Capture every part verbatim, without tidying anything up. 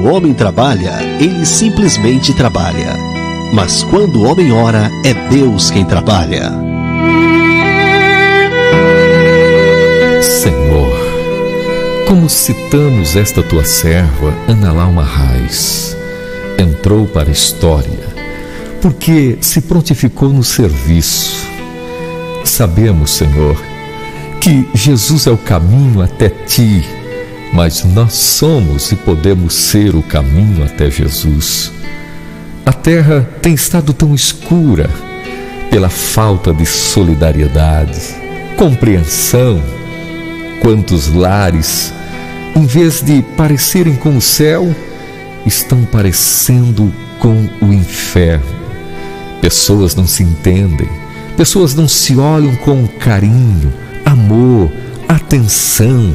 o homem trabalha, ele simplesmente trabalha. Mas quando o homem ora, é Deus quem trabalha. Senhor, como citamos esta tua serva, Ana Laura Reis, entrou para a história, porque se prontificou no serviço. Sabemos, Senhor, que Jesus é o caminho até ti, mas nós somos e podemos ser o caminho até Jesus. A terra tem estado tão escura pela falta de solidariedade, compreensão. Quantos lares, em vez de parecerem com o céu, estão parecendo com o inferno. Pessoas não se entendem, pessoas não se olham com carinho, amor, atenção.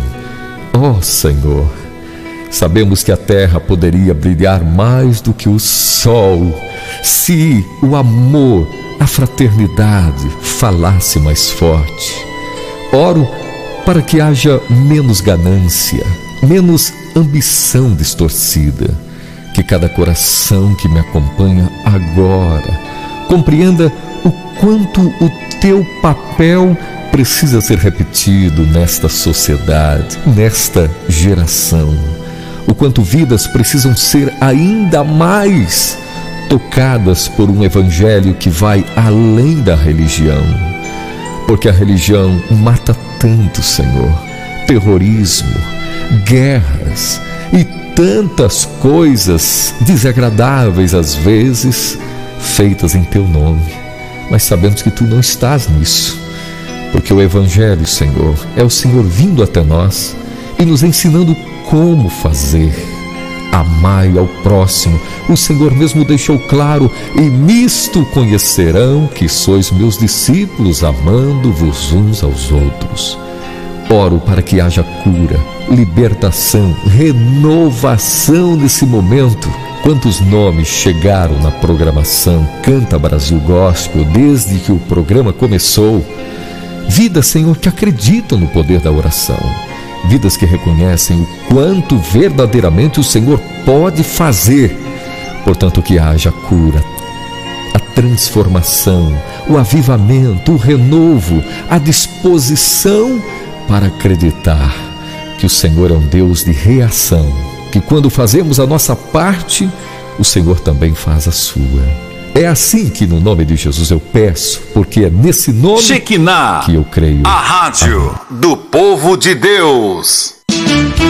Ó Senhor, sabemos que a terra poderia brilhar mais do que o sol se o amor, a fraternidade falasse mais forte. Oro para que haja menos ganância, menos ambição distorcida, que cada coração que me acompanha agora compreenda o quanto o teu papel precisa ser repetido nesta sociedade, nesta geração. O quanto vidas precisam ser ainda mais tocadas por um evangelho que vai além da religião. Porque a religião mata tanto, Senhor. Terrorismo, guerras e tantas coisas desagradáveis às vezes, feitas em teu nome. Mas sabemos que tu não estás nisso. Porque o evangelho, Senhor, é o Senhor vindo até nós e nos ensinando como fazer. Amai ao próximo. O Senhor mesmo deixou claro: e nisto conhecerão que sois meus discípulos, amando-vos uns aos outros. Oro para que haja cura, libertação, renovação nesse momento. Quantos nomes chegaram na programação Canta Brasil Gospel desde que o programa começou. Vidas, Senhor, que acreditam no poder da oração. Vidas que reconhecem o quanto verdadeiramente o Senhor pode fazer. Portanto, que haja cura, a transformação, o avivamento, o renovo, a disposição para acreditar que o Senhor é um Deus de reação, que quando fazemos a nossa parte, o Senhor também faz a sua. É assim que no nome de Jesus eu peço, porque é nesse nome Shekinah, que eu creio. A rádio Amém. Do povo de Deus.